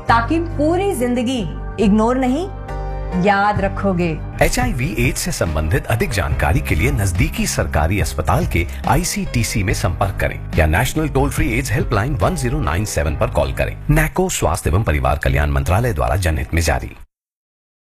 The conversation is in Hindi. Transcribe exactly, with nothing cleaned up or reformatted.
ताकि पूरी जिंदगी इग्नोर नहीं, याद रखोगे। एच आई वी एड्स से संबंधित अधिक जानकारी के लिए नजदीकी सरकारी अस्पताल के आई सी टी सी में संपर्क करें या national toll free ads helpline one zero nine seven पर कॉल करें। नैको स्वास्थ्य एवं परिवार कल्याण मंत्रालय द्वारा जनहित में जारी।